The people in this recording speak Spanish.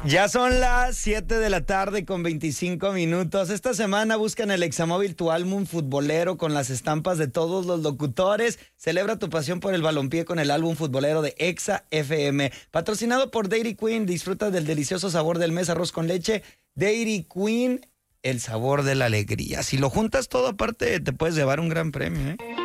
Ya son las 7 de la tarde con 25 minutos. Esta semana busca en el Examóvil tu álbum futbolero con las estampas de todos los locutores. Celebra tu pasión por el balompié con el álbum futbolero de Exa FM. Patrocinado por Dairy Queen. Disfruta del delicioso sabor del mes arroz con leche. Dairy Queen, el sabor de la alegría. Si lo juntas todo aparte, te puedes llevar un gran premio, ¿eh?